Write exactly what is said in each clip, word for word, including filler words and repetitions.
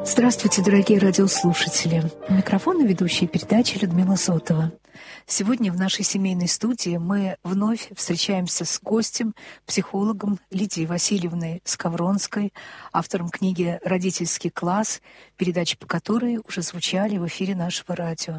Здравствуйте, дорогие радиослушатели. У микрофона ведущая передачи Людмила Зотова. Сегодня в нашей семейной студии мы вновь встречаемся с гостем, психологом Лидией Васильевной Скавронской, автором книги «Родительский класс», передачи по которой уже звучали в эфире нашего радио.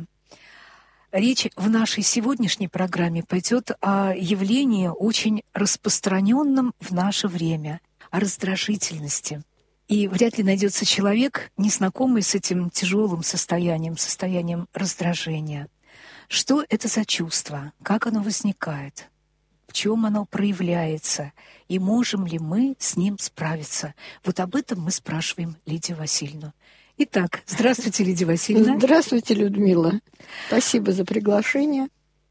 Речь в нашей сегодняшней программе пойдет о явлении, очень распространенном в наше время, о раздражительности. И вряд ли найдется человек, не знакомый с этим тяжелым состоянием, состоянием раздражения. Что это за чувство? Как оно возникает? В чем оно проявляется? И можем ли мы с ним справиться? Вот об этом мы спрашиваем Лидию Васильевну. Итак, здравствуйте, Лидия Васильевна. Здравствуйте, Людмила. Спасибо за приглашение.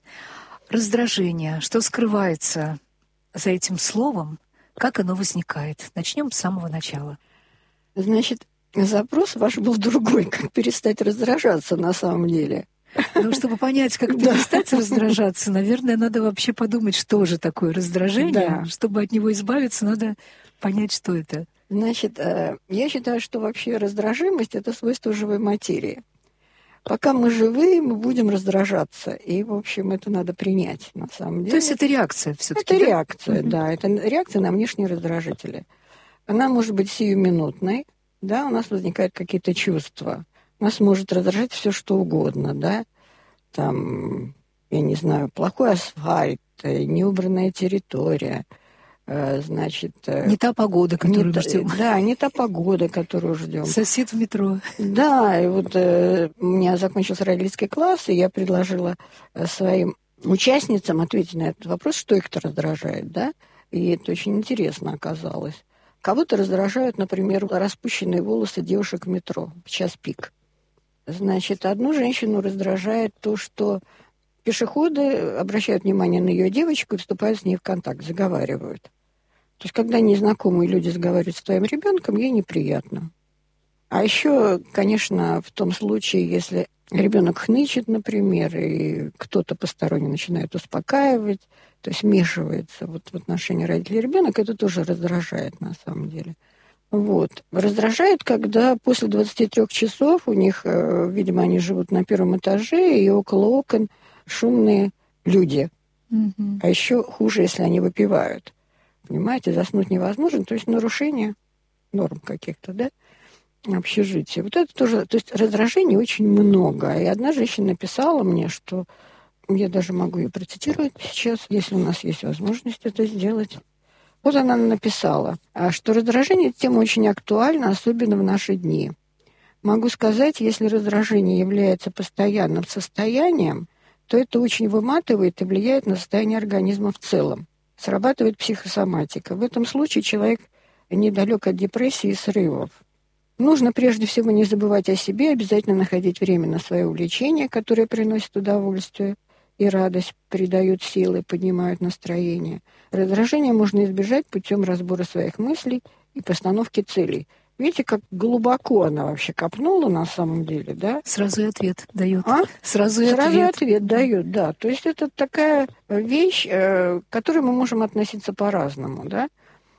Раздражение. Что скрывается за этим словом? Как оно возникает? Начнем с самого начала. Значит, запрос ваш был другой, как перестать раздражаться на самом деле. Ну, чтобы понять, как перестать раздражаться, наверное, надо вообще подумать, что же такое раздражение. Да. Чтобы от него избавиться, надо понять, что это. Значит, я считаю, что вообще раздражимость – это свойство живой материи. Пока мы живы, мы будем раздражаться. И, в общем, это надо принять, на самом деле. То есть это реакция все-таки? Это да? реакция, угу. да. Это реакция на внешние раздражители. Она может быть сиюминутной, да, у нас возникают какие-то чувства. Нас может раздражать все что угодно, да. Там, я не знаю, плохой асфальт, неубранная территория, значит... Не та погода, которую не мы ждем. Да, не та погода, которую ждем. Сосед в метро. Да, и вот э, у меня закончился родительский класс, и я предложила своим участницам ответить на этот вопрос, что их-то раздражает, да. И это очень интересно оказалось. Кого-то раздражают, например, распущенные волосы девушек в метро в час пик. Значит, одну женщину раздражает то, что пешеходы обращают внимание на ее девочку и вступают с ней в контакт, заговаривают. То есть, когда незнакомые люди заговаривают с твоим ребенком, ей неприятно. А еще, конечно, в том случае, если ребенок хнычет, например, и кто-то посторонний начинает успокаивать, то есть вмешивается вот в отношении родителей и ребенка, это тоже раздражает на самом деле. Вот. Раздражает, когда после двадцати трёх часов у них, видимо, они живут на первом этаже, и около окон шумные люди. Mm-hmm. А еще хуже, если они выпивают. Понимаете, заснуть невозможно, то есть нарушение норм каких-то, да, общежития. Вот это тоже, то есть раздражений очень много. И одна женщина написала мне, что я даже могу ее процитировать сейчас, если у нас есть возможность это сделать. Вот она написала, что раздражение – это тема очень актуальна, особенно в наши дни. Могу сказать, если раздражение является постоянным состоянием, то это очень выматывает и влияет на состояние организма в целом. Срабатывает психосоматика. В этом случае человек недалек от депрессии и срывов. Нужно прежде всего не забывать о себе, обязательно находить время на свое увлечение, которое приносит удовольствие и радость, придают силы, поднимают настроение. Раздражение можно избежать путем разбора своих мыслей и постановки целей. Видите, как глубоко она вообще копнула на самом деле, да? Сразу и ответ дает. А? Сразу и Сразу ответ. ответ дает, да. То есть это такая вещь, к которой мы можем относиться по-разному, да?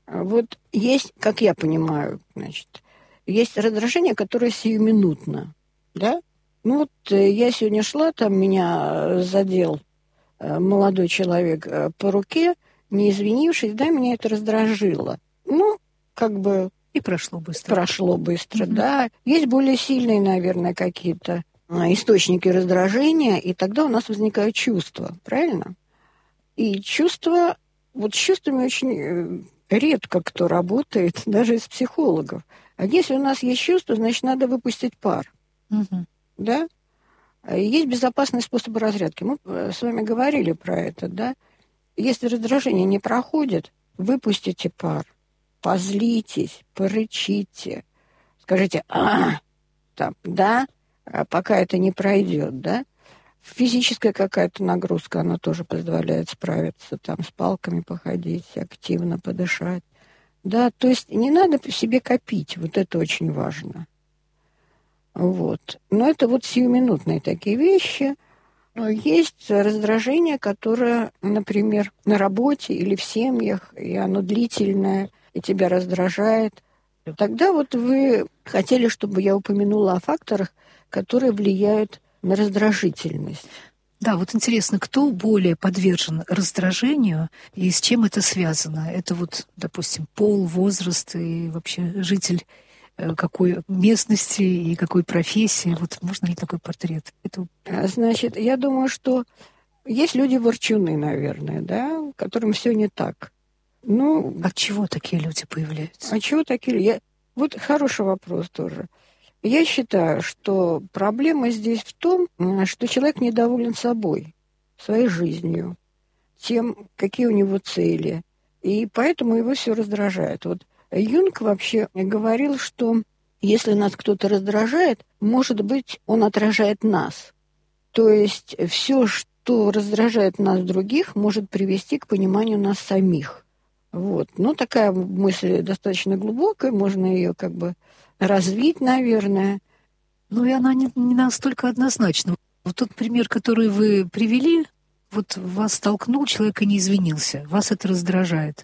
Вот есть, как я понимаю, значит, есть раздражение, которое сиюминутно, да? Ну вот я сегодня шла, там меня задел молодой человек по руке, не извинившись, да, меня это раздражило. Ну, как бы... И прошло быстро. Прошло быстро, mm-hmm. да. Есть более сильные, наверное, какие-то источники раздражения, и тогда у нас возникают чувства, правильно? И чувства, вот с чувствами очень редко кто работает, даже из психологов. А если у нас есть чувства, значит, надо выпустить пар. Mm-hmm. Да? Есть безопасный способ разрядки. Мы с вами говорили про это, да? Если раздражение не проходит, выпустите пар. Позлитесь, порычите, скажите «а», там, да, пока это не пройдет, да. Физическая какая-то нагрузка, она тоже позволяет справиться, там, с палками походить, активно подышать, да, то есть не надо по себе копить, вот это очень важно. Вот. Но это вот сиюминутные такие вещи. Есть раздражение, которое, например, на работе или в семьях, и оно длительное, и тебя раздражает. Тогда вот вы хотели, чтобы я упомянула о факторах, которые влияют на раздражительность. Да, вот интересно, кто более подвержен раздражению и с чем это связано? Это вот, допустим, пол, возраст и вообще житель какой местности и какой профессии? Вот можно ли такой портрет? Это... Значит, я думаю, что есть люди-ворчуны, наверное, да, которым все не так. Ну, от чего такие люди появляются? От чего такие люди? Вот хороший вопрос тоже. Я считаю, что проблема здесь в том, что человек недоволен собой, своей жизнью, тем, какие у него цели. И поэтому его все раздражает. Вот Юнг вообще говорил, что если нас кто-то раздражает, может быть, он отражает нас. То есть все, что раздражает нас других, может привести к пониманию нас самих. Вот. Ну, такая мысль достаточно глубокая, можно ее как бы развить, наверное. Ну, и она не, не настолько однозначна. Вот тот пример, который вы привели, вот вас столкнул, человек и не извинился, вас это раздражает.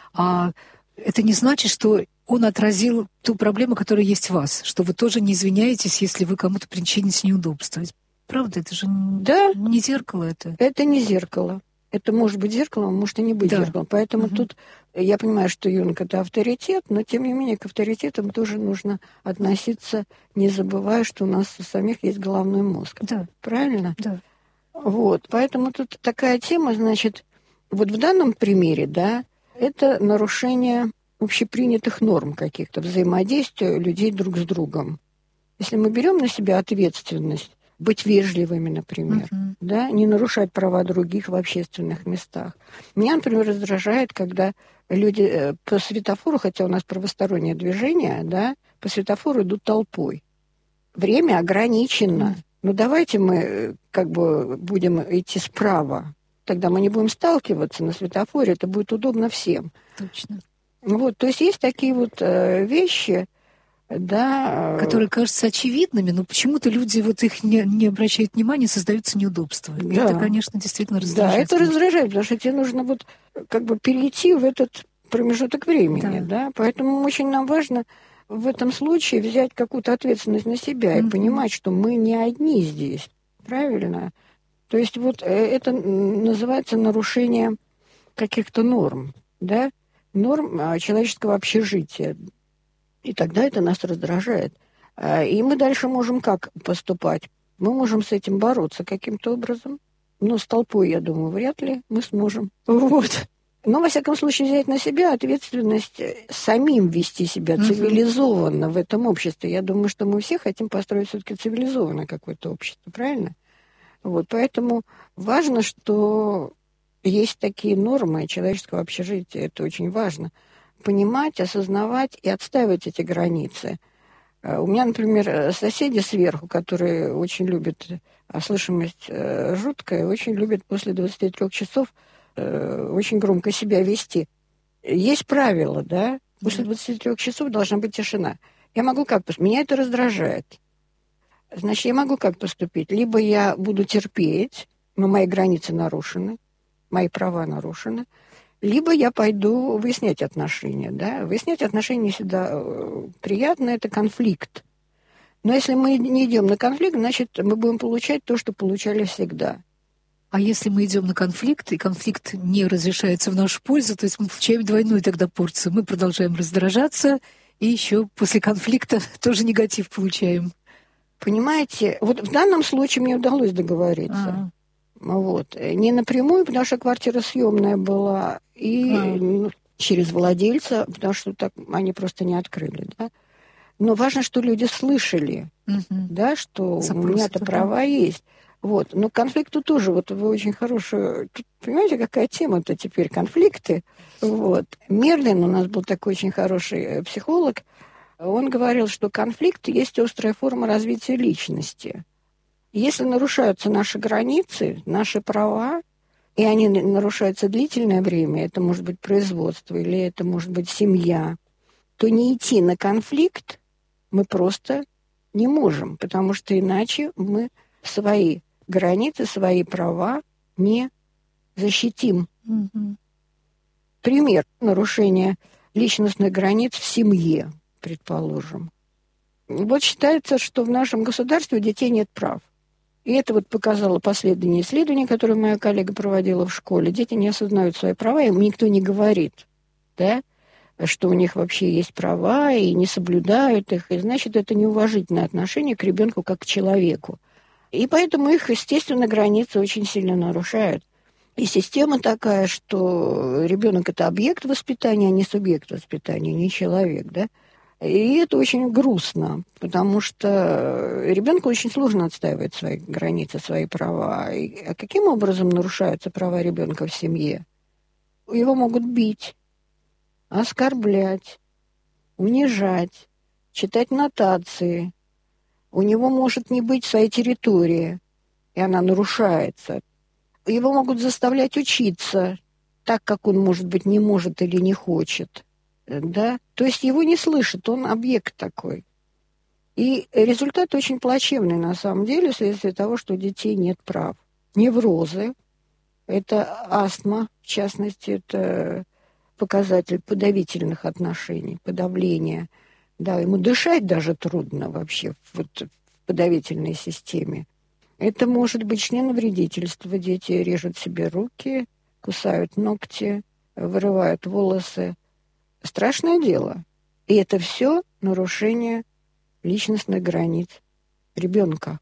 А это не значит, что он отразил ту проблему, которая есть в вас, что вы тоже не извиняетесь, если вы кому-то причините неудобство. Правда, это же да, не зеркало это. Это не зеркало. Это может быть зеркалом, может и не быть да. зеркалом. Поэтому угу. тут я понимаю, что Юнг — это авторитет, но тем не менее к авторитетам тоже нужно относиться, не забывая, что у нас у самих есть головной мозг. Да. Правильно? Да. Вот. Поэтому тут такая тема, значит, вот в данном примере, да, это нарушение общепринятых норм каких-то, взаимодействия людей друг с другом. Если мы берем на себя ответственность, быть вежливыми, например, uh-huh. да, не нарушать права других в общественных местах. Меня, например, раздражает, когда люди по светофору, хотя у нас правостороннее движение, да, по светофору идут толпой. Время ограничено. Uh-huh. Ну, давайте мы как бы будем идти справа. Тогда мы не будем сталкиваться на светофоре, это будет удобно всем. Точно. Вот, то есть есть такие вот э, вещи, да, которые кажутся очевидными, но почему-то люди вот их не, не обращают внимания, создаются неудобства. И да. это, конечно, действительно раздражает. Да, это раздражает, потому что тебе нужно вот как бы перейти в этот промежуток времени, да. да? Поэтому очень нам важно в этом случае взять какую-то ответственность на себя mm-hmm. и понимать, что мы не одни здесь, правильно? То есть вот это называется нарушение каких-то норм, да? Норм человеческого общежития. И тогда это нас раздражает. И мы дальше можем как поступать? Мы можем с этим бороться каким-то образом. Но с толпой, я думаю, вряд ли мы сможем. Вот. Но, во всяком случае, взять на себя ответственность, самим вести себя цивилизованно в этом обществе. Я думаю, что мы все хотим построить все-таки цивилизованное какое-то общество, правильно? Вот. Поэтому важно, что есть такие нормы человеческого общежития. Это очень важно. Понимать, осознавать и отстаивать эти границы. У меня, например, соседи сверху, которые очень любят, а слышимость жуткая, очень любят после двадцати трёх часов очень громко себя вести. Есть правила, да? После двадцати трёх часов должна быть тишина. Я могу как поступить? Меня это раздражает. Значит, я могу как поступить? Либо я буду терпеть, но мои границы нарушены, мои права нарушены, либо я пойду выяснять отношения. Да? Выяснять отношения всегда приятно, это конфликт. Но если мы не идем на конфликт, значит, мы будем получать то, что получали всегда. А если мы идем на конфликт, и конфликт не разрешается в нашу пользу, то есть мы получаем двойную тогда порцию. Мы продолжаем раздражаться, и еще после конфликта тоже негатив получаем. Понимаете, вот в данном случае мне удалось договориться. А-а. Вот. Не напрямую, потому что квартира съемная была, и ну, через владельца, потому что так они просто не открыли. Да? Но важно, что люди слышали, угу. да, что запрос, у меня-то да. права есть. Вот. Но к конфликту тоже, вот вы очень хорошую... Тут, понимаете, какая тема-то теперь, конфликты. Вот. Мерлин, у нас был такой очень хороший психолог, он говорил, что конфликт есть острая форма развития личности. Если нарушаются наши границы, наши права, и они нарушаются длительное время, это может быть производство или это может быть семья, то не идти на конфликт мы просто не можем, потому что иначе мы свои границы, свои права не защитим. Mm-hmm. Пример нарушения личностных границ в семье. предположим. Вот считается, что в нашем государстве у детей нет прав. И это вот показало последнее исследование, которое моя коллега проводила в школе. Дети не осознают свои права, им никто не говорит, да, что у них вообще есть права, и не соблюдают их. И значит, это неуважительное отношение к ребенку как к человеку. И поэтому их, естественно, границы очень сильно нарушают. И система такая, что ребенок это объект воспитания, а не субъект воспитания, не человек, да. И это очень грустно, потому что ребенку очень сложно отстаивать свои границы, свои права. И, а каким образом нарушаются права ребенка в семье? Его могут бить, оскорблять, унижать, читать нотации. У него может не быть своей территории, и она нарушается. Его могут заставлять учиться так, как он, может быть, не может или не хочет. Да? То есть его не слышат, он объект такой. И результат очень плачевный на самом деле вследствие того, что у детей нет прав. Неврозы, это астма, в частности, это показатель подавительных отношений, подавления. Да, ему дышать даже трудно вообще вот, в подавительной системе. Это может быть членовредительство. Дети режут себе руки, кусают ногти, вырывают волосы. Страшное дело. И это все нарушение личностных границ ребенка.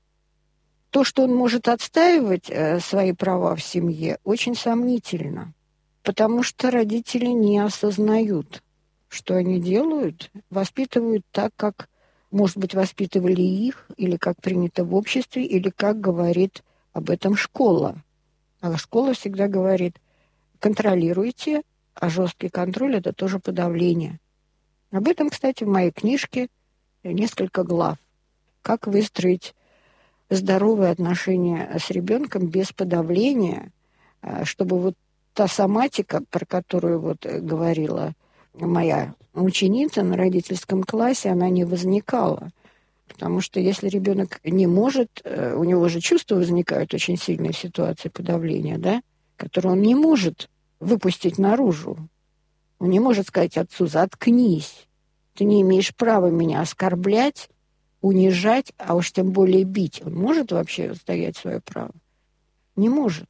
То, что он может отстаивать э, свои права в семье, очень сомнительно, потому что родители не осознают, что они делают, воспитывают так, как, может быть, воспитывали их, или как принято в обществе, или как говорит об этом школа. А школа всегда говорит: контролируйте. А жесткий контроль – это тоже подавление. Об этом, кстати, в моей книжке несколько глав. Как выстроить здоровые отношения с ребенком без подавления, чтобы вот та соматика, про которую вот говорила моя ученица на родительском классе, она не возникала. Потому что если ребенок не может, у него же чувства возникают очень сильные в ситуации подавления, да, которые он не может выпустить наружу. Он не может сказать отцу: заткнись, ты не имеешь права меня оскорблять, унижать, а уж тем более бить. Он может вообще отстоять свое право? Не может.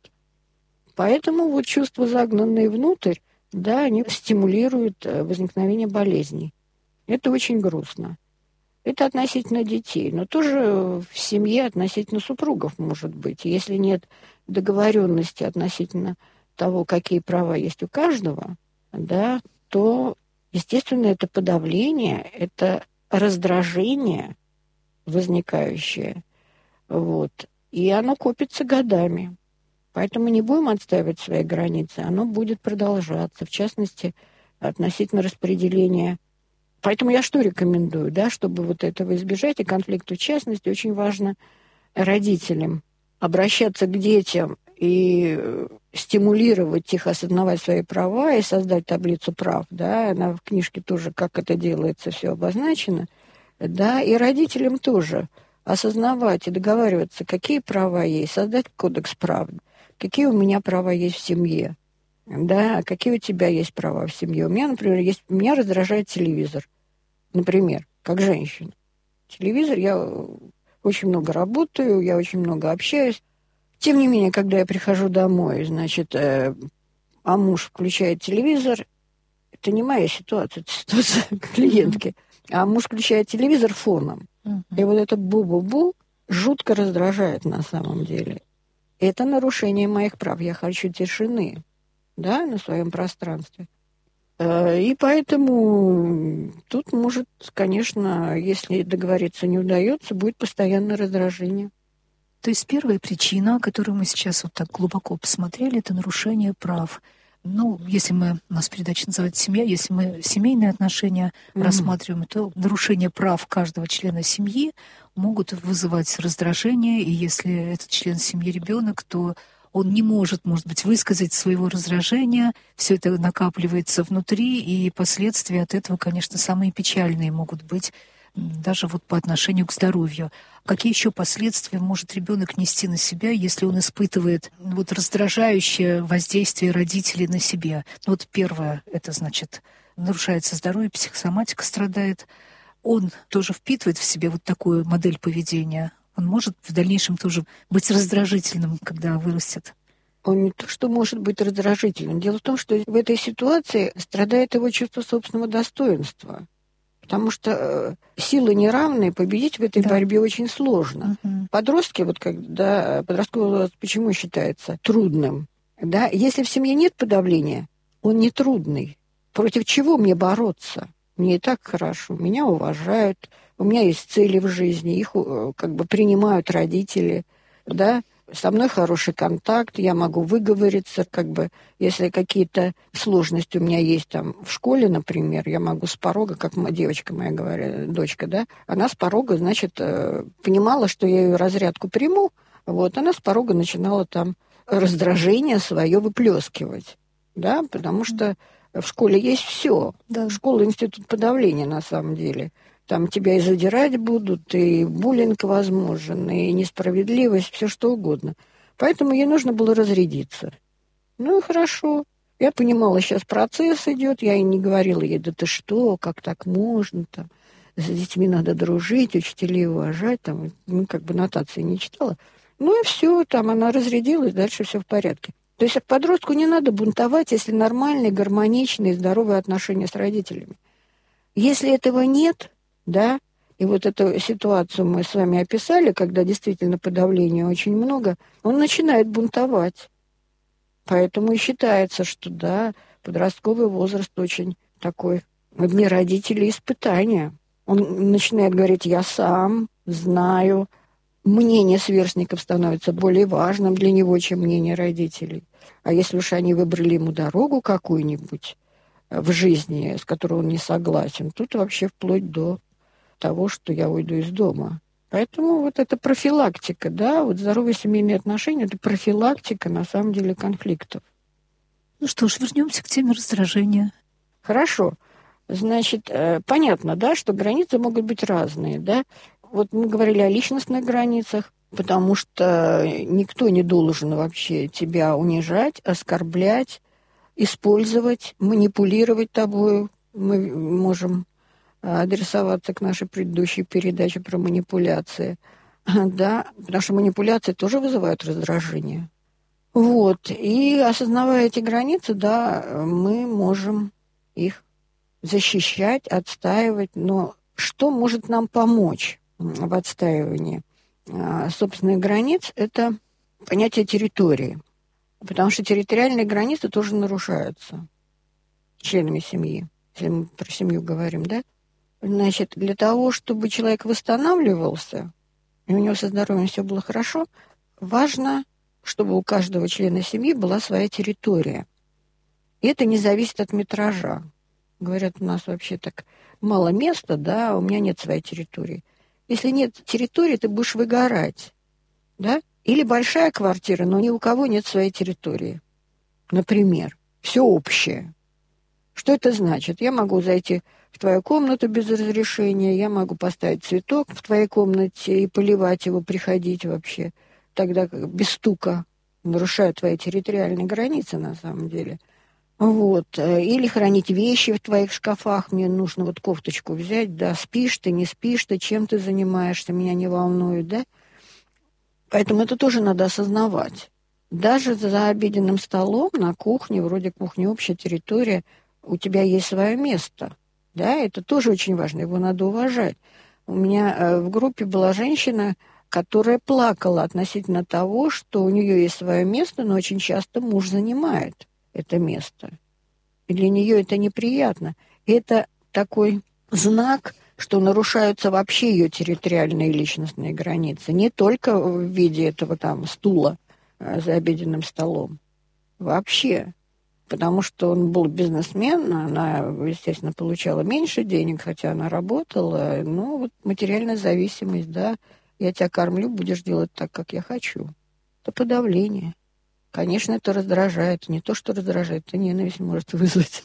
Поэтому вот чувства, загнанные внутрь, да, они стимулируют возникновение болезней. Это очень грустно. Это относительно детей, но тоже в семье относительно супругов может быть. Если нет договоренности относительно того, какие права есть у каждого, да, то, естественно, это подавление, это раздражение возникающее, вот, и оно копится годами. Поэтому не будем отстаивать свои границы, оно будет продолжаться, в частности, относительно распределения. Поэтому я что рекомендую, да, чтобы вот этого избежать, и конфликта в частности, очень важно родителям обращаться к детям и стимулировать их осознавать свои права и создать таблицу прав, да, она в книжке тоже, как это делается, все обозначено, да, и родителям тоже осознавать и договариваться, какие права есть, создать кодекс прав, какие у меня права есть в семье, да, какие у тебя есть права в семье. У меня, например, есть, меня раздражает телевизор, например, как женщина. Телевизор, я очень много работаю, я очень много общаюсь. Тем не менее, когда я прихожу домой, значит, э, а муж включает телевизор, это не моя ситуация, это ситуация клиентки, а муж включает телевизор фоном. Uh-huh. И вот это бу-бу-бу жутко раздражает на самом деле. Это нарушение моих прав. Я хочу тишины, да, на своем пространстве. И поэтому тут может, конечно, если договориться не удается, будет постоянное раздражение. То есть первая причина, которую мы сейчас вот так глубоко посмотрели, это нарушение прав. Ну, если мы, у нас передача называется «Семья», если мы семейные отношения mm-hmm. рассматриваем, то нарушение прав каждого члена семьи могут вызывать раздражение, и если этот член семьи ребенок, то он не может, может быть, высказать своего раздражения, все это накапливается внутри, и последствия от этого, конечно, самые печальные могут быть, даже вот по отношению к здоровью. Какие еще последствия может ребенок нести на себя, если он испытывает вот раздражающее воздействие родителей на себя? Вот первое, это значит, нарушается здоровье, психосоматика страдает. он тоже впитывает в себе вот такую модель поведения? Он может в дальнейшем тоже быть раздражительным, когда вырастет? Он не то, что может быть раздражительным. Дело в том, что в этой ситуации страдает его чувство собственного достоинства. Потому что э, силы неравные, победить в этой да. борьбе очень сложно. Uh-huh. Подростки, вот когда подростковый возраст почему считается трудным? Да? Если в семье нет подавления, он не трудный. Против чего мне бороться? Мне и так хорошо, меня уважают, у меня есть цели в жизни, их как бы принимают родители, да, со мной хороший контакт, я могу выговориться, как бы, если какие-то сложности у меня есть там в школе, например, я могу с порога, как девочка моя говорит, дочка, да, она с порога, значит, понимала, что я ее разрядку приму, вот, она с порога начинала там раздражение свое выплескивать, да, потому что в школе есть все. Да. Школа — институт подавления, на самом деле. Там тебя и задирать будут, и буллинг возможен, и несправедливость, все что угодно. Поэтому ей нужно было разрядиться. Ну и хорошо. Я понимала, сейчас процесс идет. Я и не говорила ей, да ты что, как так можно? Там, с детьми надо дружить, учителей уважать. Там, ну, как бы нотации не читала. Ну и все, там она разрядилась, дальше все в порядке. То есть подростку не надо бунтовать, если нормальные, гармоничные, здоровые отношения с родителями. Если этого нет, да, и вот эту ситуацию мы с вами описали, когда действительно подавления очень много, он начинает бунтовать. Поэтому и считается, что, да, подростковый возраст очень такой для родителей испытание. Он начинает говорить «я сам знаю». Мнение сверстников становится более важным для него, чем мнение родителей. А если уж они выбрали ему дорогу какую-нибудь в жизни, с которой он не согласен, тут вообще вплоть до того, что я уйду из дома. Поэтому вот эта профилактика, да, вот здоровые семейные отношения — это профилактика, на самом деле, конфликтов. Ну что ж, вернемся к теме раздражения. Хорошо. Значит, понятно, да, что границы могут быть разные, да. Вот мы говорили о личностных границах, потому что никто не должен вообще тебя унижать, оскорблять, использовать, манипулировать тобой. Мы можем адресоваться к нашей предыдущей передаче про манипуляции, да, потому что манипуляции тоже вызывают раздражение. Вот, и осознавая эти границы, да, мы можем их защищать, отстаивать, но что может нам помочь в отстаивании собственных границ — это понятие территории. Потому что территориальные границы тоже нарушаются членами семьи, если мы про семью говорим, да? Значит, для того, чтобы человек восстанавливался, и у него со здоровьем все было хорошо, важно, чтобы у каждого члена семьи была своя территория. И это не зависит от метража. Говорят, у нас вообще так мало места, да, у меня нет своей территории. Если нет территории, ты будешь выгорать, да? Или большая квартира, но ни у кого нет своей территории. Например, все общее. Что это значит? Я могу зайти в твою комнату без разрешения, я могу поставить цветок в твоей комнате и поливать его, приходить вообще. Тогда без стука, нарушая твои территориальные границы на самом деле. Вот. Или хранить вещи в твоих шкафах. Мне нужно вот кофточку взять, да, спишь ты, не спишь ты, чем ты занимаешься, меня не волнует, да. Поэтому это тоже надо осознавать. Даже за обеденным столом на кухне, вроде кухни общая территория, у тебя есть свое место. Да, это тоже очень важно, его надо уважать. У меня в группе была женщина, которая плакала относительно того, что у нее есть свое место, но очень часто муж занимает это место. И для нее это неприятно. И это такой знак, что нарушаются вообще ее территориальные и личностные границы. Не только в виде этого там стула за обеденным столом. Вообще. Потому что он был бизнесмен, она, естественно, получала меньше денег, хотя она работала. Ну, вот материальная зависимость, да. Я тебя кормлю, будешь делать так, как я хочу. Это подавление. Конечно, это раздражает. Не то, что раздражает, это ненависть может вызвать.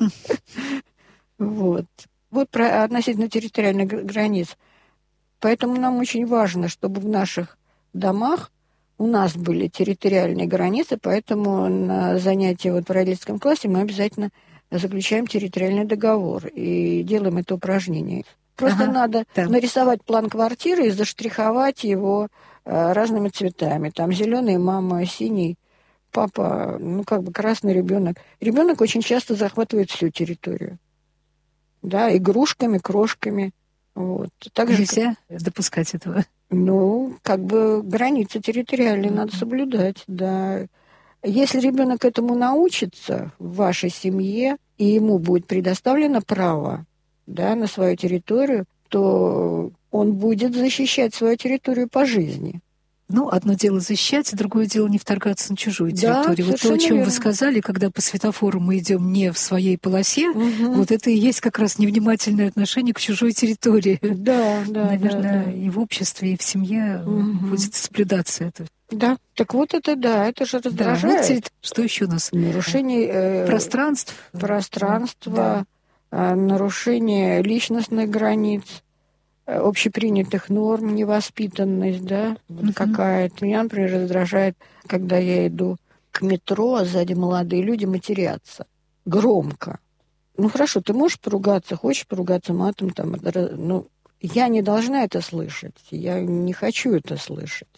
Вот. Вот про относительно территориальных границ. Поэтому нам очень важно, чтобы в наших домах у нас были территориальные границы, поэтому на занятии вот в родительском классе мы обязательно заключаем территориальный договор и делаем это упражнение. Просто ага, надо да. нарисовать план квартиры и заштриховать его э, разными цветами. Там зеленый мама, синий папа, ну как бы красный ребенок. Ребенок очень часто захватывает всю территорию. Да, игрушками, крошками. Вот. Так же, Нельзя как... допускать этого. Ну, как бы границы территориальные mm-hmm. надо соблюдать, да. Если ребенок этому научится в вашей семье, и ему будет предоставлено право, да, на свою территорию, то он будет защищать свою территорию по жизни. Ну, одно дело защищать, другое дело не вторгаться на чужую территорию. Да, вот то, о чем верно. вы сказали, когда по светофору мы идем не в своей полосе, угу. вот это и есть как раз невнимательное отношение к чужой территории. Да, да. Наверное, да, да. и в обществе, и в семье угу. будет соблюдаться это. Да, так вот это да, это же раздражает. Да, вот что еще у нас? Нарушение э, пространств. Пространства, да. э, нарушение личностных границ, э, общепринятых норм, невоспитанность, да, вот uh-huh. какая-то. Меня, например, раздражает, когда я иду к метро, а сзади молодые люди матерятся. Громко. Ну хорошо, ты можешь поругаться, хочешь поругаться матом, там, ну, я не должна это слышать, я не хочу это слышать.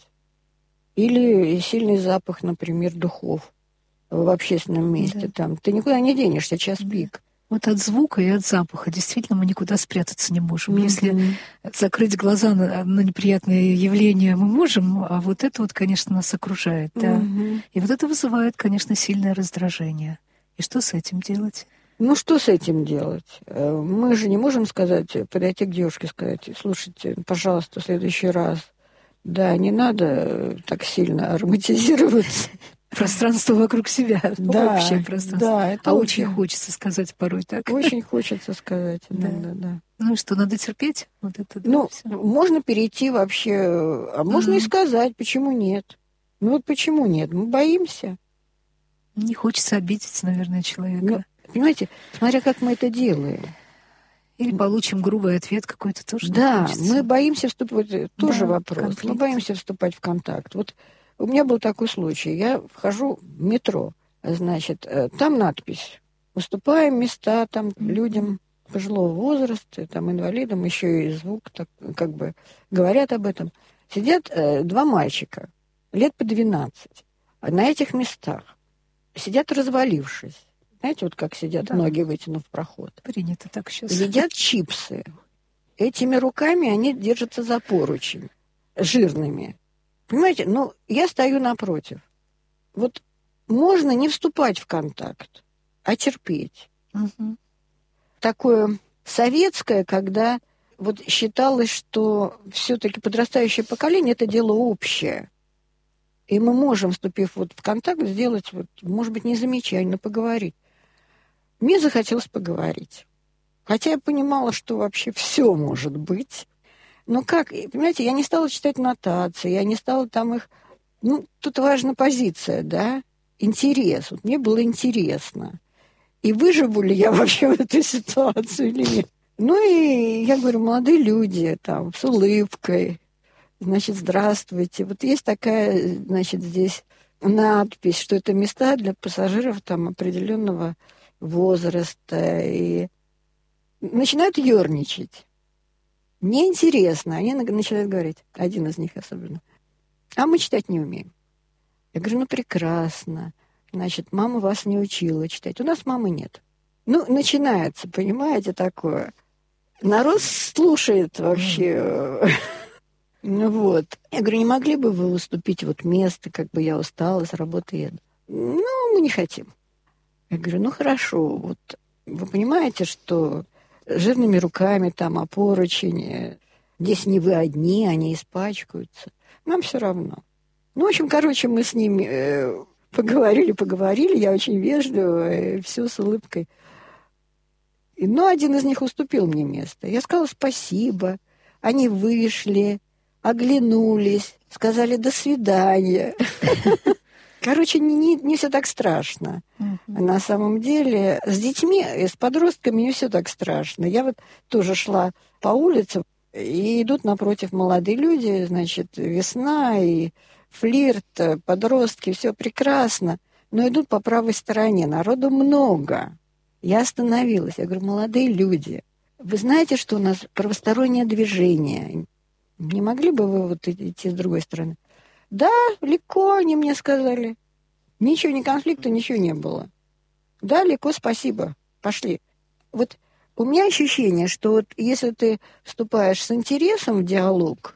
Или сильный запах, например, духов в общественном месте. Да. Там. Ты никуда не денешься, час пик. Вот от звука и от запаха действительно мы никуда спрятаться не можем. Mm-hmm. Если закрыть глаза на, на неприятные явления мы можем, а вот это вот, конечно, нас окружает. Да. Mm-hmm. И вот это вызывает, конечно, сильное раздражение. И что с этим делать? Ну, что с этим делать? Мы же не можем сказать, подойти к девушке и сказать, слушайте, пожалуйста, в следующий раз, да, не надо так сильно ароматизироваться. Пространство вокруг себя, да, общее пространство. Да, это а очень... очень хочется сказать порой так. Очень хочется сказать, да, да, да. Ну и что, надо терпеть? Вот это, да, ну, все. Можно перейти вообще, а можно mm-hmm. и сказать, почему нет. Ну вот почему нет? Мы боимся. Не хочется обидеть, наверное, человека. Ну, понимаете, смотря как мы это делаем. Или получим грубый ответ какой-то тоже. Да, мы боимся вступать, тоже да, вопрос. конфликт. Мы боимся вступать в контакт. Вот у меня был такой случай. Я вхожу в метро, значит, там надпись: уступаем места там mm-hmm. людям пожилого возраста, там инвалидам, еще и звук, так, как бы говорят об этом. Сидят э, два мальчика, лет по двенадцать, на этих местах. Сидят развалившись. Знаете, вот как сидят, да. ноги вытянув проход. Принято так сейчас. Едят чипсы. Этими руками они держатся за поручень, жирными. Понимаете, ну, я стою напротив. Вот можно не вступать в контакт, а терпеть. Угу. Такое советское, когда вот считалось, что все-таки подрастающее поколение – это дело общее. И мы можем, вступив вот в контакт, сделать, вот, может быть, не замечание, но поговорить. Мне захотелось поговорить. Хотя я понимала, что вообще все может быть. Но как, понимаете, я не стала читать нотации, я не стала там их... Ну, тут важна позиция, да, интерес. Вот мне было интересно. И выживу ли я вообще в эту ситуацию или нет. Ну и я говорю, молодые люди, там, с улыбкой, значит, здравствуйте. Вот есть такая, значит, здесь надпись, что это места для пассажиров там определенного возраста. И начинают ерничать. Мне интересно. Они начинают говорить, один из них особенно. А мы читать не умеем. Я говорю, ну прекрасно. Значит, мама вас не учила читать. У нас мамы нет. Ну, начинается, понимаете, такое. Народ слушает вообще. Ну вот. Я говорю, не могли бы вы уступить вот место, как бы я устала, с работы еду? Ну, мы не хотим. Я говорю, ну хорошо, вот вы понимаете, что жирными руками там о поручень, здесь не вы одни, они испачкаются. Нам все равно. Ну, в общем, короче, мы с ними э, поговорили, поговорили, я очень вежливо, все с улыбкой. И, ну, один из них уступил мне место. Я сказала спасибо. Они вышли, оглянулись, сказали до свидания. Короче, не, не, не все так страшно. Uh-huh. На самом деле, с детьми, с подростками не все так страшно. Я вот тоже шла по улице, и идут напротив молодые люди, значит, весна и флирт, подростки, все прекрасно. Но идут по правой стороне, народу много. Я остановилась, я говорю, молодые люди, Вы знаете, что у нас правостороннее движение. Не могли бы вы вот идти с другой стороны? Да, легко, они мне сказали. Ничего, ни конфликта, ничего не было. Да, легко, спасибо. Пошли. Вот у меня ощущение, что вот если ты вступаешь с интересом в диалог,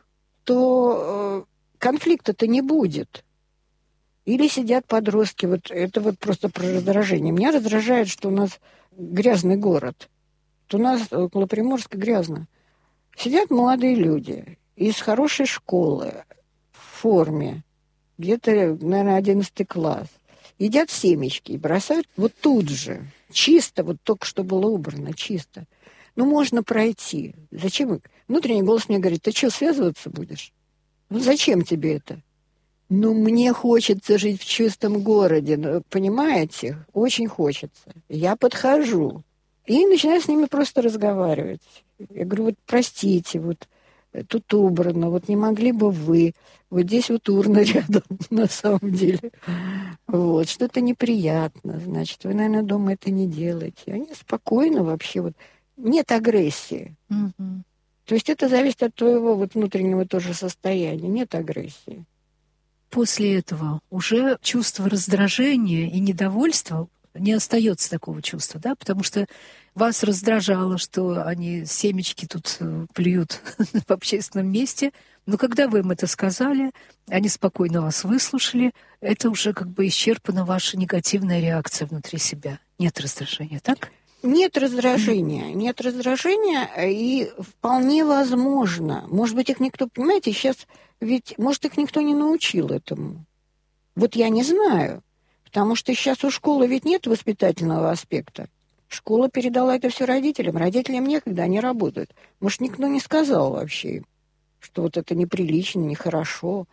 то э, конфликта-то не будет. Или сидят подростки. Вот это вот просто про раздражение. Меня раздражает, что у нас грязный город. Вот у нас около Приморска грязно. Сидят молодые люди из хорошей школы, в форме, где-то, наверное, одиннадцатый класс. Едят семечки и бросают вот тут же. Чисто, вот только что было убрано, чисто. Ну, можно пройти. Зачем? Внутренний голос мне говорит, ты что, связываться будешь? Ну, зачем тебе это? Ну, мне хочется жить в чистом городе, ну, понимаете? Очень хочется. Я подхожу и начинаю с ними просто разговаривать. Я говорю, вот простите, вот тут убрано, вот не могли бы вы, вот здесь вот урна рядом, на самом деле. Вот, что-то неприятно, значит, вы, наверное, дома это не делаете. Они спокойно вообще, вот, нет агрессии. Угу. То есть это зависит от твоего вот внутреннего тоже состояния, нет агрессии. После этого уже чувство раздражения и недовольства не остается такого чувства, да, потому что вас раздражало, что они семечки тут плюют в общественном месте, но когда вы им это сказали, они спокойно вас выслушали, это уже как бы исчерпана ваша негативная реакция внутри себя. Нет раздражения, так? Нет раздражения, нет раздражения, и вполне возможно, может быть, их никто, понимаете, сейчас ведь, может, их никто не научил этому. Вот я не знаю, потому что сейчас у школы ведь нет воспитательного аспекта. Школа передала это все родителям. Родителям некогда, они работают. Может, никто не сказал вообще, что вот это неприлично, нехорошо.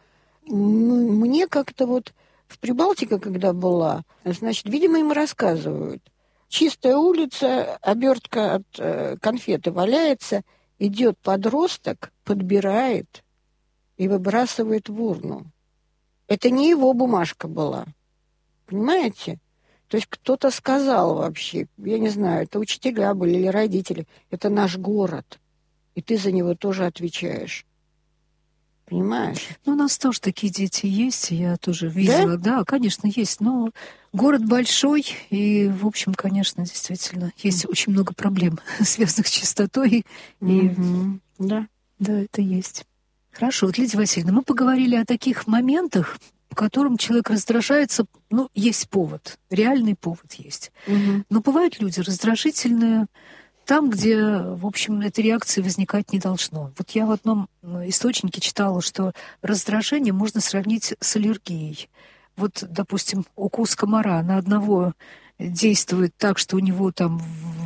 Мне как-то вот в Прибалтике, когда была, значит, видимо, им рассказывают. Чистая улица, обертка от э, конфеты валяется, идет подросток, подбирает и выбрасывает в урну. Это не его бумажка была. Понимаете? То есть кто-то сказал вообще, я не знаю, это учителя были или родители, это наш город, и ты за него тоже отвечаешь. Понимаешь? Ну, у нас тоже такие дети есть, я тоже видела. Да, да, конечно, есть, но город большой, и, в общем, конечно, действительно, есть очень много проблем, связанных с чистотой. И... Mm-hmm. Да. Да, это есть. Хорошо, вот, Лидия Васильевна, мы поговорили о таких моментах, по которым человек раздражается, ну, есть повод, реальный повод есть. Mm-hmm. Но бывают люди раздражительные там, где, в общем, этой реакции возникать не должно. Вот я в одном источнике читала, что раздражение можно сравнить с аллергией. Вот, допустим, укус комара на одного действует так, что у него там